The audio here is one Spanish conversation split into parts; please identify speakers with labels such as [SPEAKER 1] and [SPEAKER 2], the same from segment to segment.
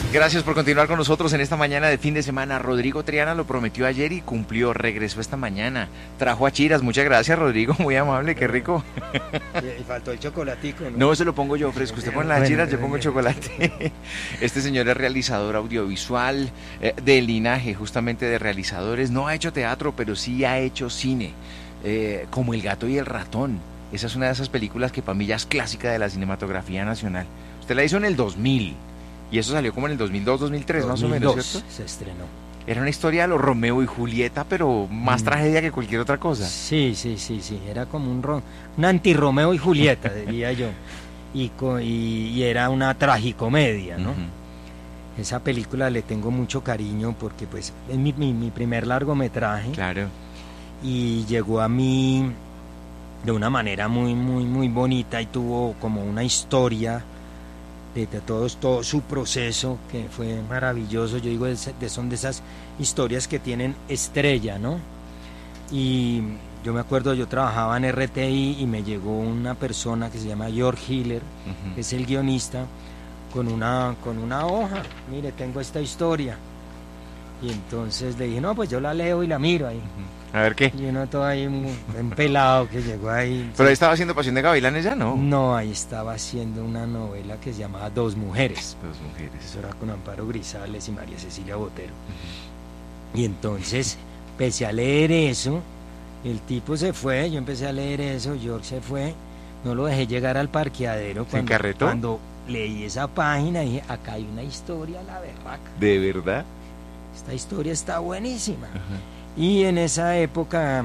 [SPEAKER 1] Gracias por continuar con nosotros en esta mañana de fin de semana. Rodrigo Triana lo prometió ayer y cumplió, regresó esta mañana. Trajo a Chiras, muchas gracias Rodrigo, muy amable, qué rico.
[SPEAKER 2] Y faltó el chocolatico, ¿no?
[SPEAKER 1] No, se lo pongo yo fresco, usted pone las chiras, yo pongo chocolate. Este señor es realizador audiovisual, de linaje justamente de realizadores. No ha hecho teatro, pero sí ha hecho cine, como El gato y el ratón. Esa es una de esas películas que para mí ya es clásica de la cinematografía nacional. Usted la hizo en el 2000. Y eso salió como en el 2002, 2003, 2002, más o menos, ¿cierto?
[SPEAKER 2] Se estrenó.
[SPEAKER 1] Era una historia de los Romeo y Julieta, pero más tragedia que cualquier otra cosa.
[SPEAKER 2] Sí. Era como un anti-Romeo y Julieta, diría yo. Y era una tragicomedia, ¿no? Esa película le tengo mucho cariño porque pues es mi primer largometraje.
[SPEAKER 1] Claro.
[SPEAKER 2] Y llegó a mí de una manera muy bonita y tuvo como una historia de todo su proceso que fue maravilloso. Yo digo, son de esas historias que tienen estrella, ¿no? Y yo me acuerdo, yo trabajaba en RTI y me llegó una persona que se llama George Hiller, que es el guionista, con una hoja. Mire, tengo esta historia. Y entonces le dije, no, pues yo la leo y la miro ahí.
[SPEAKER 1] A ver qué.
[SPEAKER 2] Y uno todo ahí, un pelado que llegó ahí.
[SPEAKER 1] ¿Pero ahí estaba haciendo Pasión de Gavilanes ya, no?
[SPEAKER 2] No, ahí estaba haciendo una novela que se llamaba Dos Mujeres.
[SPEAKER 1] Dos Mujeres.
[SPEAKER 2] Eso era con Amparo Grisales y María Cecilia Botero. Y entonces empecé a leer eso, el tipo se fue, yo empecé a leer eso, George se fue, no lo dejé llegar al parqueadero.
[SPEAKER 1] ¿Se encarretó?
[SPEAKER 2] Cuando leí esa página dije, acá hay una historia, la berraca.
[SPEAKER 1] ¿De verdad?
[SPEAKER 2] Esta historia está buenísima. Y en esa época,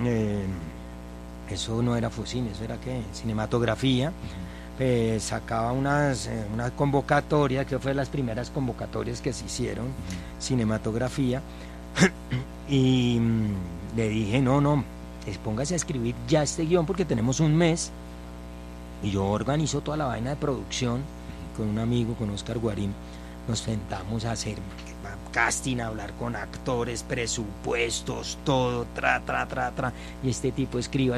[SPEAKER 2] eso no era Focine, eso era ¿qué? Cinematografía. Sacaba una convocatoria, que fue de las primeras convocatorias que se hicieron, cinematografía. Y le dije, no, póngase a escribir ya este guión porque tenemos un mes. Y yo organizo toda la vaina de producción con un amigo, con Oscar Guarín. Nos sentamos a hacer casting, a hablar con actores, presupuestos, todo, y este tipo escriba.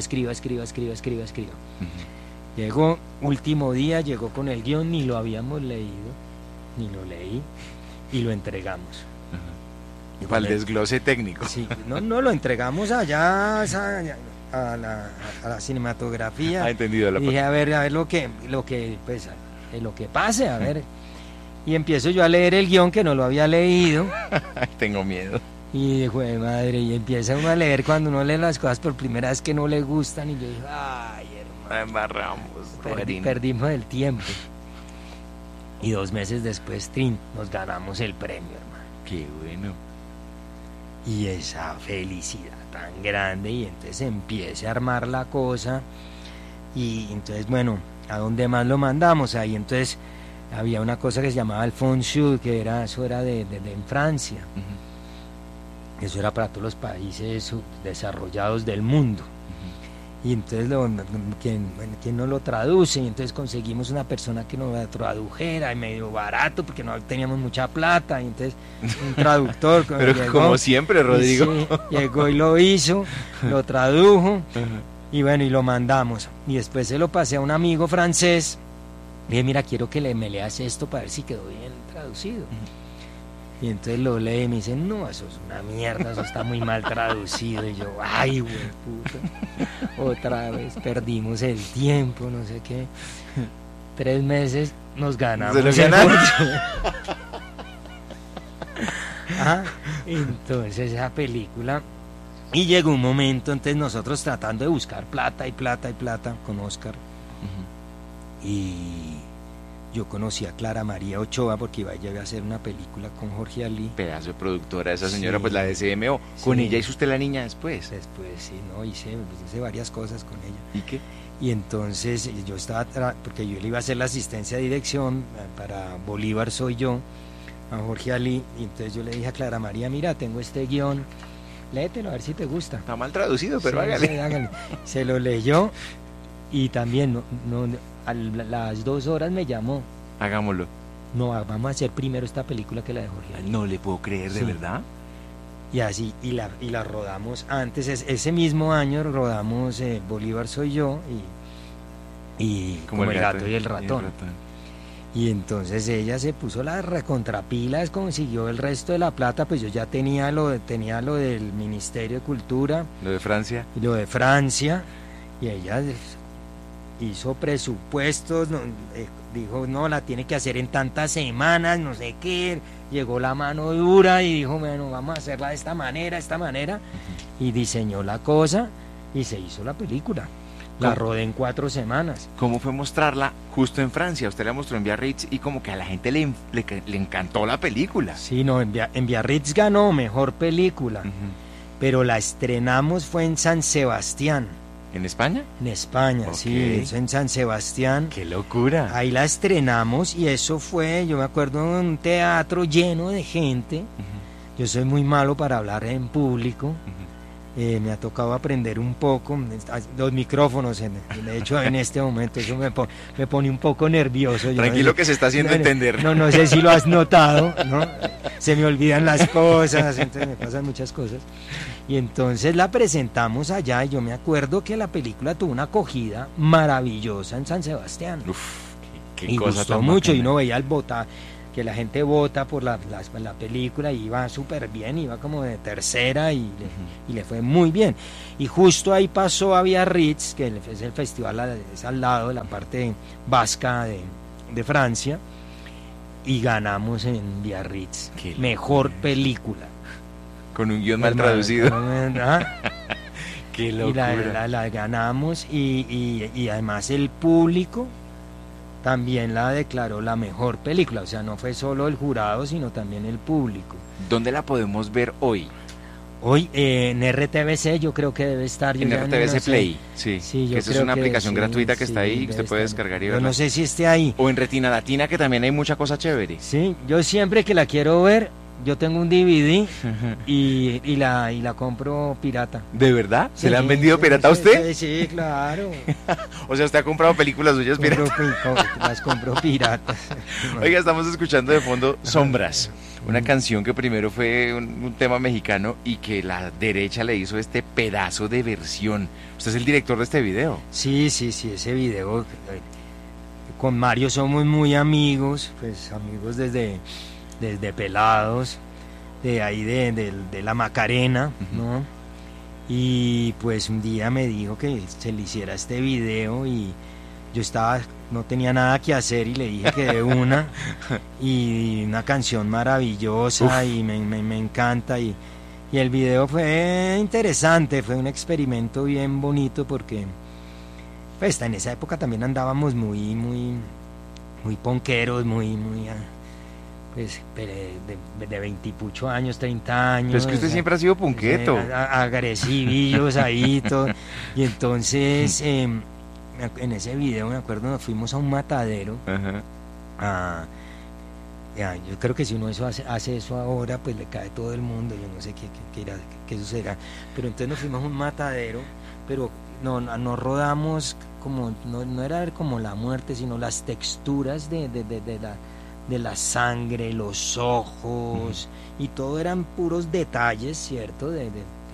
[SPEAKER 2] Llegó, último día, llegó con el guión, ni lo habíamos leído, ni lo leí, y lo entregamos.
[SPEAKER 1] Para el desglose técnico.
[SPEAKER 2] Sí, no lo entregamos allá a la cinematografía.
[SPEAKER 1] Entendido.
[SPEAKER 2] Y dije, a ver lo que pase, a ver. Y empiezo yo a leer el guión que no lo había leído.
[SPEAKER 1] Tengo miedo.
[SPEAKER 2] Y dijo, madre, y empieza uno a leer cuando uno lee las cosas por primera vez que no le gustan. Y yo dije, ay, hermano.
[SPEAKER 1] Embarramos.
[SPEAKER 2] Perdimos el tiempo. Y 2 meses después, nos ganamos el premio, hermano.
[SPEAKER 1] Qué bueno.
[SPEAKER 2] Y esa felicidad tan grande. Y entonces empieza a armar la cosa. Y entonces, bueno, ¿a dónde más lo mandamos? Ahí entonces había una cosa que se llamaba el Fond Sud, que eso era de en Francia. Eso era para todos los países desarrollados del mundo. Y entonces ¿quién nos lo traduce? Y entonces conseguimos una persona que nos lo tradujera, y medio barato porque no teníamos mucha plata. Y entonces un traductor
[SPEAKER 1] pero llegó, como siempre, Rodrigo.
[SPEAKER 2] Sí, llegó y lo hizo, lo tradujo. Y bueno, y lo mandamos. Y después se lo pasé a un amigo francés. Le dije, mira, quiero que me leas esto para ver si quedó bien traducido. Y entonces lo lee y me dice, no, eso es una mierda, eso está muy mal traducido. Y yo, ay, güey, puta, otra vez perdimos el tiempo, no sé qué. 3 meses nos ganamos.
[SPEAKER 1] Se lo ganaron.
[SPEAKER 2] Entonces esa película. Y llegó un momento, entonces nosotros tratando de buscar plata con Oscar. Y yo conocí a Clara María Ochoa porque iba a hacer una película con Jorge Ali.
[SPEAKER 1] Pedazo de productora esa señora,
[SPEAKER 2] Sí.
[SPEAKER 1] pues la de CMO. ¿Con
[SPEAKER 2] Sí.
[SPEAKER 1] ella hizo usted La Niña después?
[SPEAKER 2] Después sí, no, hice varias cosas con ella.
[SPEAKER 1] ¿Y qué?
[SPEAKER 2] Y entonces yo estaba, porque yo le iba a hacer la asistencia de dirección para Bolívar Soy Yo, a Jorge Ali. Y entonces yo le dije a Clara María, mira, tengo este guión, léetelo a ver si te gusta.
[SPEAKER 1] Está mal traducido, pero
[SPEAKER 2] Sí,
[SPEAKER 1] hágale.
[SPEAKER 2] sí, hágale. Se lo leyó y también a las 2 horas me llamó.
[SPEAKER 1] Hagámoslo.
[SPEAKER 2] No, vamos a hacer primero esta película que la de Jorge Ali.
[SPEAKER 1] No le puedo creer, ¿de
[SPEAKER 2] Sí.
[SPEAKER 1] verdad?
[SPEAKER 2] Y así, y la rodamos antes, ese mismo año rodamos Bolívar Soy Yo y como el gato y el ratón. Y entonces ella se puso las recontrapilas, consiguió el resto de la plata, pues yo ya tenía lo del Ministerio de Cultura.
[SPEAKER 1] Lo de Francia.
[SPEAKER 2] Y lo de Francia, y ella hizo presupuestos, dijo, no, la tiene que hacer en tantas semanas, no sé qué, llegó la mano dura y dijo, bueno, vamos a hacerla de esta manera, y diseñó la cosa, y se hizo la película. La rodé en 4 semanas.
[SPEAKER 1] ¿Cómo fue mostrarla justo en Francia? Usted la mostró en Biarritz y como que a la gente le encantó la película.
[SPEAKER 2] Sí, no, en Biarritz ganó mejor película, pero la estrenamos fue en San Sebastián.
[SPEAKER 1] ¿En España?
[SPEAKER 2] En España,
[SPEAKER 1] Okay.
[SPEAKER 2] Sí, eso en San Sebastián.
[SPEAKER 1] ¡Qué locura!
[SPEAKER 2] Ahí la estrenamos y eso fue, yo me acuerdo, un teatro lleno de gente. Yo soy muy malo para hablar en público. Me ha tocado aprender un poco, los micrófonos, de hecho en este momento eso me pone un poco nervioso.
[SPEAKER 1] Tranquilo, que se está haciendo entender.
[SPEAKER 2] No sé si lo has notado, ¿no? Se me olvidan las cosas, entonces me pasan muchas cosas. Y entonces la presentamos allá y yo me acuerdo que la película tuvo una acogida maravillosa en San Sebastián.
[SPEAKER 1] Uf, qué
[SPEAKER 2] y
[SPEAKER 1] cosa
[SPEAKER 2] gustó
[SPEAKER 1] tan
[SPEAKER 2] mucho,
[SPEAKER 1] bacana.
[SPEAKER 2] y uno veía el vota, que la gente vota por la película, y iba súper bien, iba como de tercera y le fue muy bien. Y justo ahí pasó a Biarritz, que es el festival, es al lado de la parte vasca de Francia, y ganamos en Biarritz. Mejor película.
[SPEAKER 1] Con un guión mal traducido. Qué
[SPEAKER 2] Y
[SPEAKER 1] locura.
[SPEAKER 2] la ganamos, y además el público también la declaró la mejor película, o sea, no fue solo el jurado, sino también el público.
[SPEAKER 1] ¿Dónde la podemos ver hoy?
[SPEAKER 2] Hoy en RTVC yo creo que debe estar.
[SPEAKER 1] En RTVC Play, sí.
[SPEAKER 2] Sí,
[SPEAKER 1] que esa es una aplicación gratuita que está ahí, que usted puede descargar y verla.
[SPEAKER 2] Yo no sé si esté ahí.
[SPEAKER 1] O en Retina Latina, que también hay mucha cosa chévere.
[SPEAKER 2] Sí, yo siempre que la quiero ver, yo tengo un DVD y la compro pirata.
[SPEAKER 1] ¿De verdad? ¿Se
[SPEAKER 2] Sí,
[SPEAKER 1] le han vendido
[SPEAKER 2] sí,
[SPEAKER 1] pirata a usted?
[SPEAKER 2] Sí, claro.
[SPEAKER 1] O sea, usted ha comprado películas suyas piratas.
[SPEAKER 2] Las compro piratas.
[SPEAKER 1] Oiga, estamos escuchando de fondo Sombras, una canción que primero fue un tema mexicano y que la derecha le hizo este pedazo de versión. Usted es el director de este video.
[SPEAKER 2] Sí, ese video. Con Mario somos muy amigos, pues amigos desde pelados, de ahí de la Macarena, ¿no? Y pues un día me dijo que se le hiciera este video, y yo no tenía nada que hacer, y le dije que de una, y una canción maravillosa. Uf. Y me encanta, y el video fue interesante, fue un experimento bien bonito, porque pues en esa época también andábamos muy ponqueros, pues de 20 y pucho años, 30 años.
[SPEAKER 1] Pero es que usted siempre ha sido punqueto.
[SPEAKER 2] Agresivillos ahí, todo. Y entonces, en ese video, me acuerdo, nos fuimos a un matadero. Ajá. Yo creo que si uno hace eso ahora, pues le cae todo el mundo. Yo no sé qué sucederá. Pero entonces nos fuimos a un matadero, pero no rodamos como, no era como la muerte, sino las texturas de la sangre, los ojos, y todo eran puros detalles, ¿cierto? De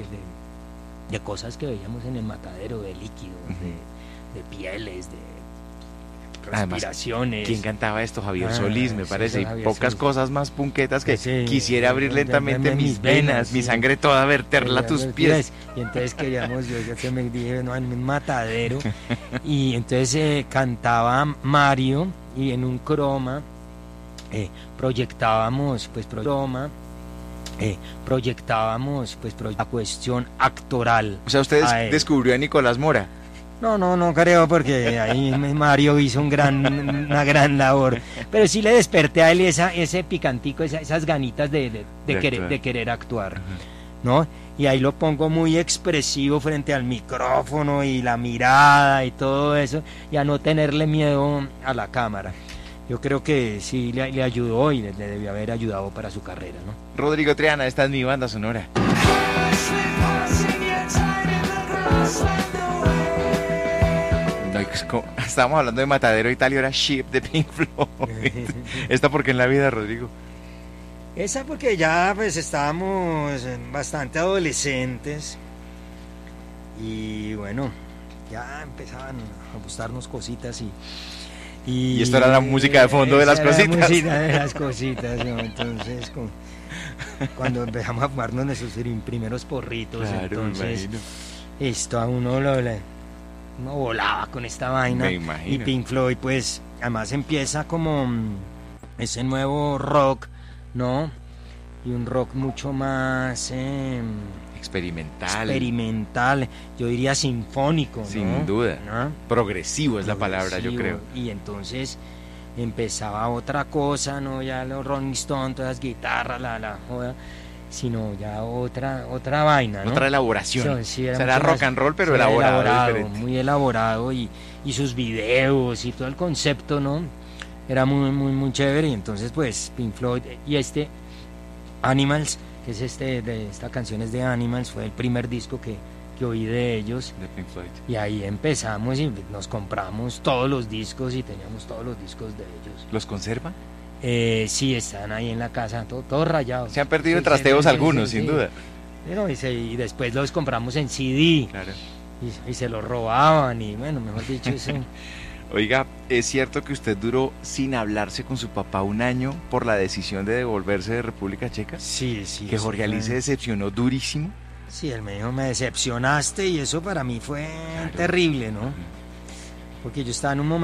[SPEAKER 2] cosas que veíamos en el matadero, de líquidos, de pieles, de respiraciones.
[SPEAKER 1] Además, ¿quién cantaba esto? Javier Solís, me parece,
[SPEAKER 2] y
[SPEAKER 1] pocas cosas más punquetas que
[SPEAKER 2] sí,
[SPEAKER 1] quisiera abrir lentamente mis venas, mi sangre toda, verterla a tus pies.
[SPEAKER 2] Y entonces queríamos, yo me dije, no, en un matadero, y entonces cantaba Mario, y en un croma proyectábamos la cuestión actoral.
[SPEAKER 1] O sea, usted descubrió a Nicolás Mora.
[SPEAKER 2] No creo, porque ahí Mario hizo una gran labor, pero sí le desperté a él ese picantico, esas ganitas de querer actuar, ¿no? Y ahí lo pongo muy expresivo frente al micrófono, y la mirada y todo eso, y a no tenerle miedo a la cámara. Yo creo que sí le ayudó, y le debió haber ayudado para su carrera, ¿no?
[SPEAKER 1] Rodrigo Triana, esta es mi banda sonora. Estábamos hablando de Matadero Italia, era Ship de Pink Floyd. ¿Esta por qué en la vida, Rodrigo?
[SPEAKER 2] Esa porque ya pues estábamos bastante adolescentes, y bueno, ya empezaban a gustarnos cositas, y
[SPEAKER 1] Y esto era la música de fondo de las cositas.
[SPEAKER 2] La música de las cositas, ¿no? Entonces, cuando empezamos a fumarnos nuestros primeros porritos,
[SPEAKER 1] claro,
[SPEAKER 2] entonces esto a uno uno volaba con esta vaina.
[SPEAKER 1] Me imagino.
[SPEAKER 2] Y Pink Floyd, pues, además empieza como ese nuevo rock, ¿no? Y un rock mucho más experimental, yo diría sinfónico, ¿no?
[SPEAKER 1] Sin duda,
[SPEAKER 2] ¿no?
[SPEAKER 1] Progresivo es la palabra, yo creo.
[SPEAKER 2] Y entonces empezaba otra cosa, no ya los Rolling Stones, todas las guitarras, la joda, sino ya otra vaina, ¿no?
[SPEAKER 1] Otra elaboración.
[SPEAKER 2] Sí,
[SPEAKER 1] era rock and roll, pero elaborado,
[SPEAKER 2] muy elaborado, y sus videos y todo el concepto, ¿no? Era muy chévere. Y entonces, pues, Pink Floyd y Animals, que es esta canción es de Animals, fue el primer disco que oí de ellos,
[SPEAKER 1] de Pink Floyd.
[SPEAKER 2] Y ahí empezamos y nos compramos todos los discos y teníamos todos los discos de ellos.
[SPEAKER 1] ¿Los conservan?
[SPEAKER 2] Sí, están ahí en la casa, todos rayados.
[SPEAKER 1] Se han perdido en trasteos algunos, sin duda.
[SPEAKER 2] Pero, y después los compramos en CD.
[SPEAKER 1] Claro.
[SPEAKER 2] Y se los robaban, y bueno, mejor dicho, eso.
[SPEAKER 1] Oiga, ¿es cierto que usted duró sin hablarse con su papá un año por la decisión de devolverse de República Checa?
[SPEAKER 2] Sí.
[SPEAKER 1] ¿Que Jorge Ali se decepcionó durísimo?
[SPEAKER 2] Sí, él me dijo, me decepcionaste, y eso para mí fue terrible, ¿no? Porque yo estaba en un momento